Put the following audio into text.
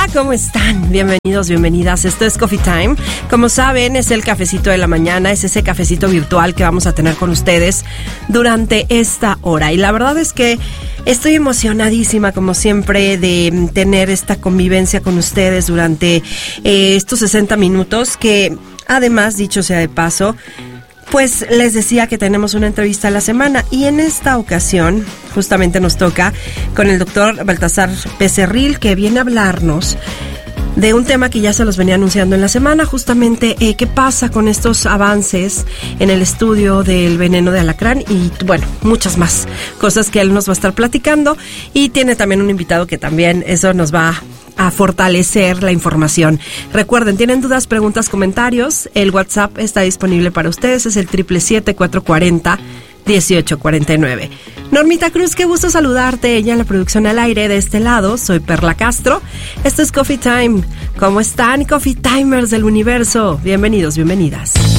¿cómo están? Bienvenidos, bienvenidas. Esto es Coffee Time. Como saben, es el cafecito de la mañana, es ese cafecito virtual que vamos a tener con ustedes durante esta hora. Y la verdad es que estoy emocionadísima, como siempre, de tener esta convivencia con ustedes durante estos 60 minutos que, además, dicho sea de paso, pues les decía que tenemos una entrevista a la semana y en esta ocasión justamente nos toca con el doctor Baltasar Becerril, que viene a hablarnos de un tema que ya se los venía anunciando en la semana, justamente qué pasa con estos avances en el estudio del veneno de alacrán y, bueno, muchas más cosas que él nos va a estar platicando. Y tiene también un invitado que también eso nos va a fortalecer la información. Recuerden, tienen dudas, preguntas, comentarios, el WhatsApp está disponible para ustedes, es el 777-440-1849. Normita Cruz, qué gusto saludarte, ella en la producción al aire. De este lado, soy Perla Castro. Esto es Coffee Time. ¿Cómo están, Coffee Timers del universo? Bienvenidos, bienvenidas.